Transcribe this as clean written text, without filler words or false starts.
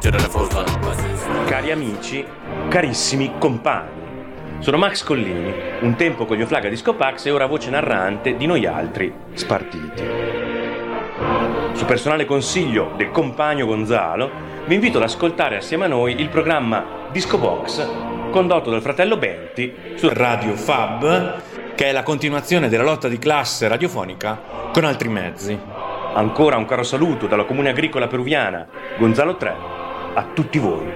Cari amici, carissimi compagni, sono Max Collini, un tempo con gli Oflaga Disco Pax e ora voce narrante di noi altri spartiti. Su personale consiglio del compagno Gonzalo, vi invito ad ascoltare assieme a noi il programma Disco Box, condotto dal fratello Benti su Radio Fab, che è la continuazione della lotta di classe radiofonica con altri mezzi. Ancora un caro saluto dalla Comune Agricola Peruviana, Gonzalo 3, a tutti voi.